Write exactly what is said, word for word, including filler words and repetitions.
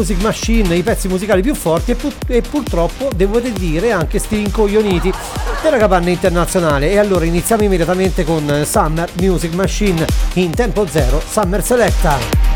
Music Machine, i pezzi musicali più forti e, pu- e purtroppo devo dire anche sti incoglioniti della capanna internazionale. E allora iniziamo immediatamente con Summer Music Machine in tempo zero, Summer Selecta.